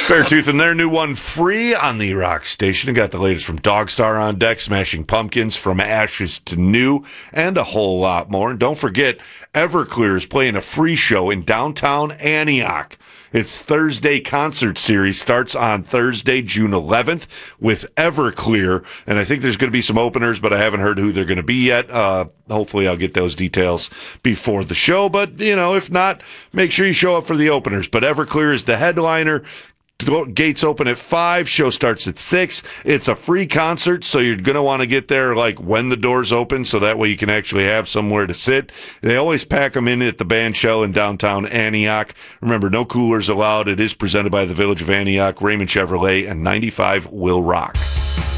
Beartooth and their new one, Free, on the Rock Station. And got the latest from Dogstar on deck, Smashing Pumpkins, From Ashes to New, and a whole lot more. And don't forget, Everclear is playing a free show in downtown Antioch. Its Thursday concert series starts on Thursday, June 11th with Everclear. And I think there's going to be some openers, but I haven't heard who they're going to be yet. Hopefully I'll get those details before the show. But, if not, make sure you show up for the openers. But Everclear is the headliner. Gates open at 5, show starts at 6. It's a free concert, so you're going to want to get there when the doors open, so that way you can actually have somewhere to sit. They always pack them in at the band shell in downtown Antioch. Remember, no coolers allowed. It is presented by the Village of Antioch, Raymond Chevrolet, and 95 Will Rock.